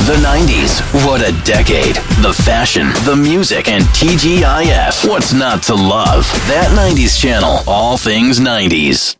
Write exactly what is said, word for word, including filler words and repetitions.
The nineties. What a decade. The fashion, the music, and T G I F. What's not to love? That nineties channel. All things nineties.